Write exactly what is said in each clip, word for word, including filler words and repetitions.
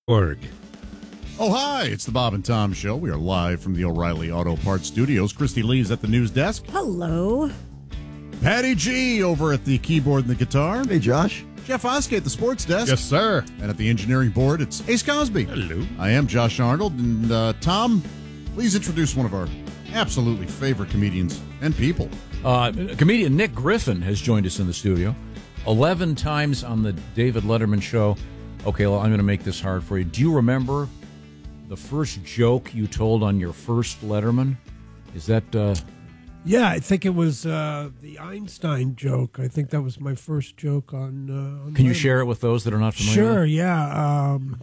Org. Oh, hi, it's the Bob and Tom Show. We are live from the O'Reilly Auto Parts Studios. Christy Lee's at the news desk. Hello. Patty G over at the keyboard and the guitar. Hey, Josh. Jeff Oskey at the sports desk. Yes, sir. And at the engineering board, it's Ace Cosby. Hello. I am Josh Arnold. And uh, Tom, please introduce one of our absolutely favorite comedians and people. Uh, comedian Nick Griffin has joined us in the studio. eleven times on the David Letterman show. Okay, well, I'm going to make this hard for you. Do you remember the first joke you told on your first Letterman? Is that... Uh... Yeah, I think it was uh, the Einstein joke. I think that was my first joke on... Uh, on Can you Letterman. share it with those that are not familiar? Sure, yeah. Um...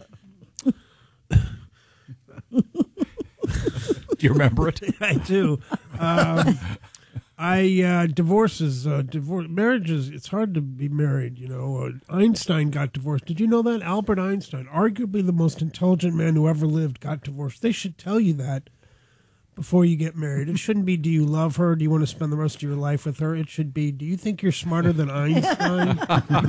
Do you remember it? I do. Um, I uh, divorces, uh, divorce marriages. It's hard to be married, you know. Uh, Einstein got divorced. Did you know that Albert Einstein, arguably the most intelligent man who ever lived, got divorced? They should tell you that before you get married. It shouldn't be, do you love her? Do you want to spend the rest of your life with her? It should be, do you think you're smarter than Einstein?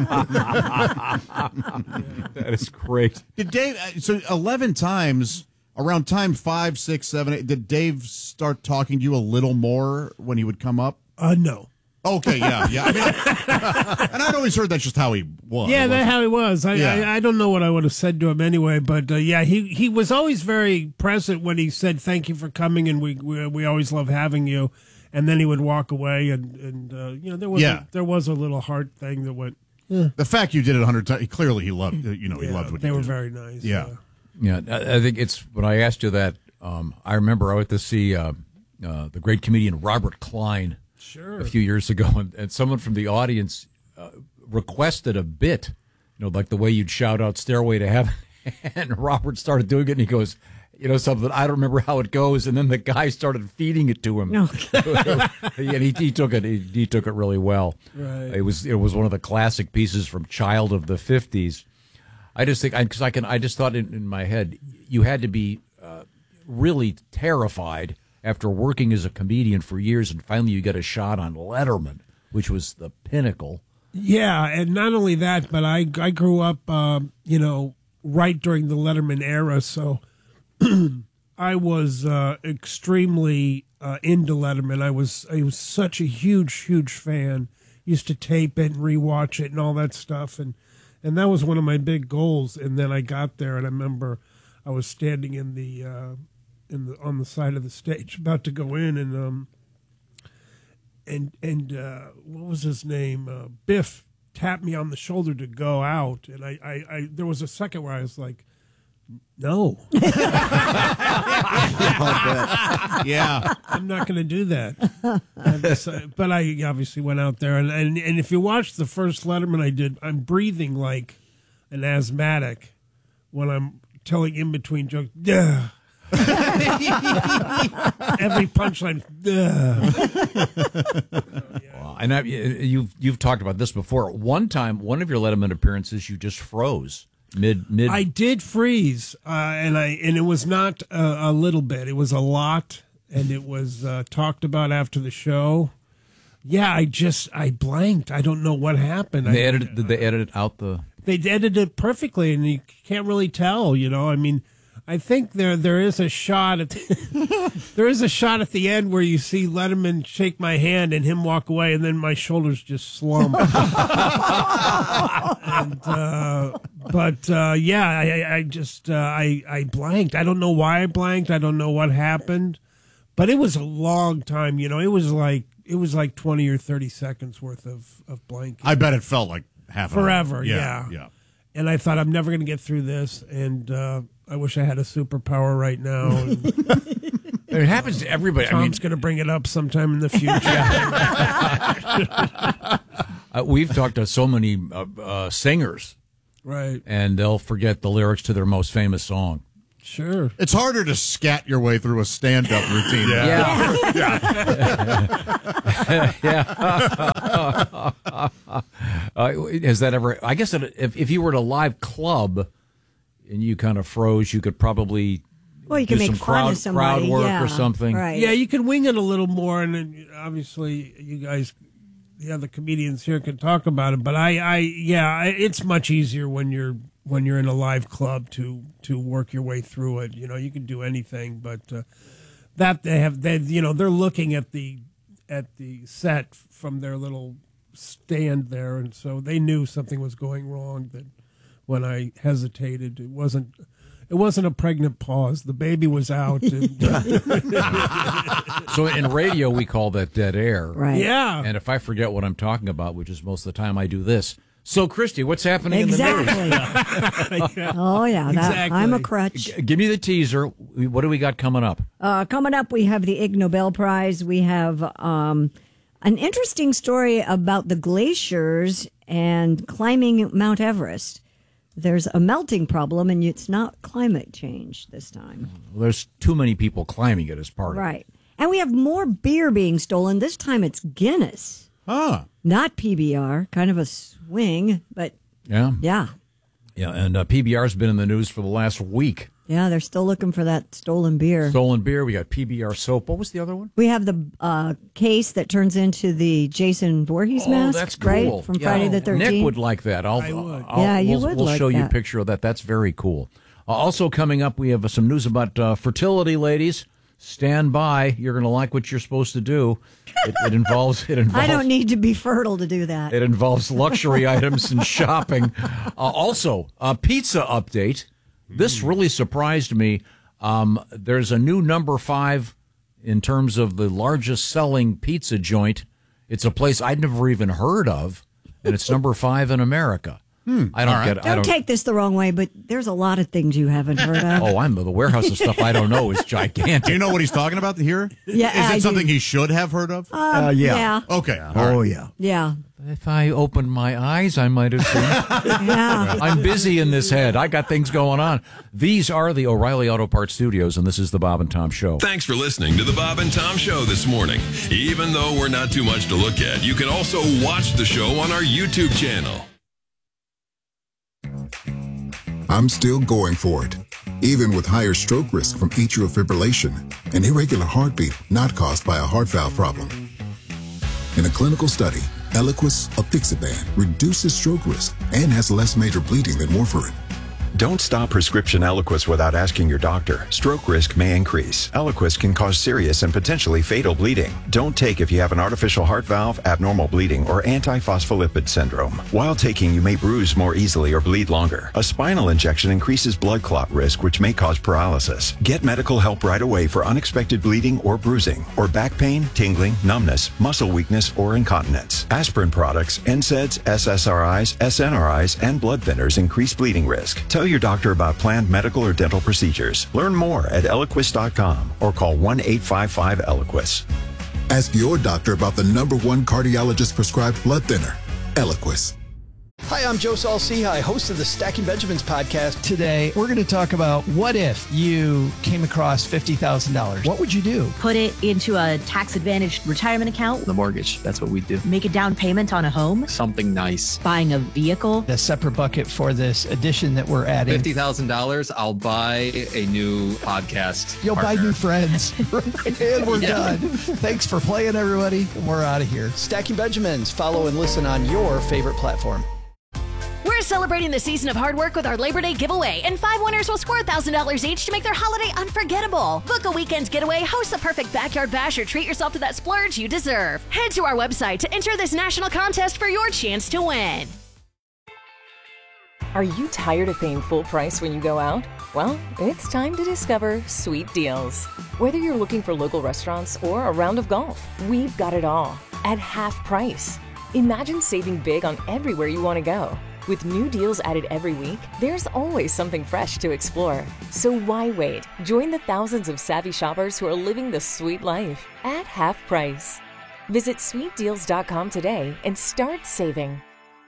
That is great. Did Dave, uh, so eleven times, around time five, six, seven, eight, did Dave start talking to you a little more when he would come up? Uh, no. Okay, yeah, yeah. I mean, and I'd always heard that's just how he was. Yeah, that's how he was. I, Yeah. I I don't know what I would have said to him anyway, but uh, yeah, he, he was always very present when he said thank you for coming, and we we, we always love having you. And then he would walk away, and and uh, you know there was Yeah. a, there was a little heart thing that went. The fact you did it a hundred times, clearly he loved. You know, he Yeah, loved what they you were did. very nice. Yeah. uh, Yeah, I I think it's when I asked you that. Um, I remember I went to see uh, uh, the great comedian Robert Klein Sure. a few years ago, and, and someone from the audience uh, requested a bit, you know, like the way you'd shout out "Stairway to Heaven," and Robert started doing it, and he goes, you know, something I don't remember how it goes, and then the guy started feeding it to him, Okay. and he, he took it. He, he took it really well. Right. It was it was one of the classic pieces from Child of the fifties. I just think because I, I can I just thought in, in my head you had to be uh, really terrified after working as a comedian for years, and finally you get a shot on Letterman, which was the pinnacle. Yeah, and not only that, but I I grew up, um, you know, right during the Letterman era, so I was uh, extremely uh, into Letterman. I was I was such a huge, huge fan. Used to tape it and rewatch it and all that stuff, and and that was one of my big goals. And then I got there, and I remember I was standing in the uh, in the on the side of the stage, about to go in, and um, and and uh, what was his name? Uh, Biff tapped me on the shoulder to go out, and I, I, I there was a second where I was like, no, Yeah. I'm not going to do that. And so- but I obviously went out there, and, and and if you watch the first Letterman I did, I'm breathing like an asthmatic when I'm telling in between jokes. Duh. Every punchline. Wow. And I, you've you've talked about this before. One time, one of your Letterman appearances, you just froze mid mid. I did freeze, uh, and I and it was not a, a little bit; it was a lot, and it was uh, talked about after the show. Yeah, I just I blanked. I don't know what happened. they I, edited. Did they edit out the? They edited it perfectly, and you can't really tell. You know, I mean, I think there there is a shot at there is a shot at the end where you see Letterman shake my hand and him walk away, and then my shoulders just slump. and, uh, but uh, yeah, I, I just uh, I I blanked. I don't know why I blanked. I don't know what happened, but it was a long time. You know, it was like it was like twenty or thirty seconds worth of of blanking. I bet it felt like half an hour. Forever, Yeah. yeah. Yeah. And I thought I'm never going to get through this, and uh, I wish I had a superpower right now. And It happens to everybody. I mean, Tom's going to bring it up sometime in the future. uh, we've talked to so many uh, uh, singers, Right? and they'll forget the lyrics to their most famous song. Sure. It's harder to scat your way through a stand-up routine. Yeah. yeah. uh, has that ever? I guess it, if if you were at a live club and you kind of froze, you could probably Well, you do can make some fun crowd, of somebody. crowd work yeah, or something. Right. Yeah, you can wing it a little more, and then obviously you guys the other comedians here can talk about it. But I, I yeah, I, it's much easier when you're when you're in a live club to to work your way through it. You know, you can do anything, but uh, that they have, they you know, they're looking at the at the set from their little stand there, and so they knew something was going wrong. That when I hesitated, it wasn't. It wasn't a pregnant pause. The baby was out. And, so in radio, we call that dead air. Right. Yeah. And if I forget what I'm talking about, which is most of the time I do this. So, Christy, what's happening exactly. in the news? Oh, yeah. That, Exactly. I'm a crutch. G- give me the teaser. What do we got coming up? Uh, coming up, we have the Ig Nobel Prize. We have um, an interesting story about the glaciers and climbing Mount Everest. There's a melting problem, and it's not climate change this time. Well, there's too many people climbing it as part of it. Right. And we have more beer being stolen. This time it's Guinness, Huh. not P B R. Kind of a swing, but Yeah. yeah. Yeah, and uh, P B R's been in the news for the last week. Yeah, they're still looking for that stolen beer. Stolen beer. We got P B R soap. What was the other one? We have the uh, case that turns into the Jason Voorhees Oh, mask, that's cool. right? From Yeah. Friday the thirteenth. Nick would like that. I'll, I would. I'll, Yeah, you we'll, would We'll like show you a that. picture of that. That's very cool. Uh, also coming up, we have some news about uh, fertility, ladies. Stand by. You're going to like what you're supposed to do. It, it involves. It involves. I don't need to be fertile to do that. It involves luxury items and shopping. Uh, also, a pizza update. This really surprised me. Um, there's a new number five in terms of the largest selling pizza joint. It's a place I'd never even heard of, and it's number five in America. Hmm. I don't All right. get it. I Don't don't take this the wrong way, but there's a lot of things you haven't heard of. Oh, I'm the warehouse of stuff I don't know is gigantic. Do you know what he's talking about here? Yeah, Is it I something do. he should have heard of? Uh, yeah. okay. All Oh, right. yeah. Yeah. If I opened my eyes, I might have seen. Yeah. I'm busy in this head. I got things going on. These are the O'Reilly Auto Parts Studios, and this is the Bob and Tom Show. Thanks for listening to the Bob and Tom Show this morning. Even though we're not too much to look at, you can also watch the show on our YouTube channel. I'm still going for it, even with higher stroke risk from atrial fibrillation, an irregular heartbeat not caused by a heart valve problem. In a clinical study, Eliquis, apixaban, reduces stroke risk and has less major bleeding than warfarin. Don't stop prescription Eliquis without asking your doctor. Stroke risk may increase. Eliquis can cause serious and potentially fatal bleeding. Don't take if you have an artificial heart valve, abnormal bleeding, or antiphospholipid syndrome. While taking, you may bruise more easily or bleed longer. A spinal injection increases blood clot risk, which may cause paralysis. Get medical help right away for unexpected bleeding or bruising, or back pain, tingling, numbness, muscle weakness, or incontinence. Aspirin products, N SAIDs, S S R Is, S N R Is, and blood thinners increase bleeding risk. Tell your doctor about planned medical or dental procedures. Learn more at Eliquis dot com or call one eight five five Eliquis. Ask your doctor about the number one cardiologist prescribed blood thinner, Eliquis. Hi, I'm Joe Saul-Sehy, host of the Stacking Benjamins podcast. Today, we're going to talk about what if you came across fifty thousand dollars? What would you do? Put it into a tax-advantaged retirement account. The mortgage, that's what we do. Make a down payment on a home. Something nice. Buying a vehicle. A separate bucket for this addition that we're adding. fifty thousand dollars, I'll buy a new podcast You'll partner. buy new friends. And we're Yeah. done. Thanks for playing, everybody. We're out of here. Stacking Benjamins. Follow and listen on your favorite platform. We're celebrating the season of hard work with our Labor Day giveaway, and five winners will score one thousand dollars each to make their holiday unforgettable. Book a weekend getaway, host the perfect backyard bash, or treat yourself to that splurge you deserve. Head to our website to enter this national contest for your chance to win. Are you tired of paying full price when you go out? Well, it's time to discover Sweet Deals. Whether you're looking for local restaurants or a round of golf, we've got it all at half price. Imagine saving big on everywhere you want to go. With new deals added every week, there's always something fresh to explore. So why wait? Join the thousands of savvy shoppers who are living the sweet life at half price. Visit sweet deals dot com today and start saving.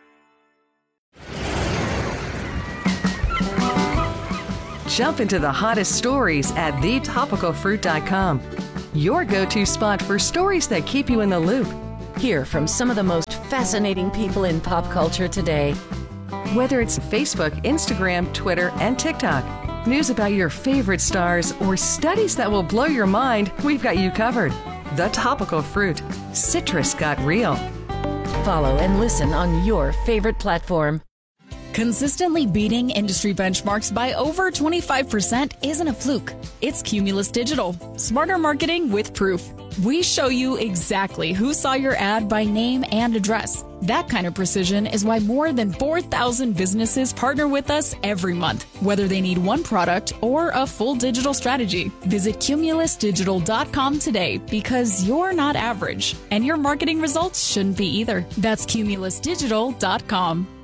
Jump into the hottest stories at the topical fruit dot com. Your go-to spot for stories that keep you in the loop. Hear from some of the most fascinating people in pop culture today. Whether it's Facebook, Instagram, Twitter, and TikTok, news about your favorite stars, or studies that will blow your mind, we've got you covered. The Topical Fruit. Citrus got real. follow and listen on your favorite platform. Consistently beating industry benchmarks by over twenty-five percent isn't a fluke. It's Cumulus Digital. Smarter marketing with proof. We show you exactly who saw your ad by name and address. That kind of precision is why more than four thousand businesses partner with us every month, whether they need one product or a full digital strategy. Visit cumulus digital dot com today because you're not average, and your marketing results shouldn't be either. That's cumulus digital dot com.